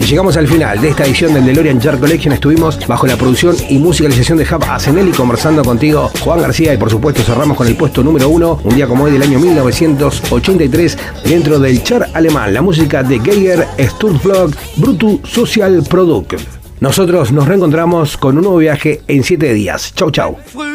Llegamos al final de esta edición del DeLorean Chart Collection. Estuvimos bajo la producción y musicalización de Hub Asenelli, conversando contigo, Juan García, y por supuesto cerramos con el puesto número 1, un día como hoy del año 1983, dentro del chart alemán, la música de Geiger Sturzflug Brutu Social Product. Nosotros nos reencontramos con un nuevo viaje en 7 días. Chau, chau.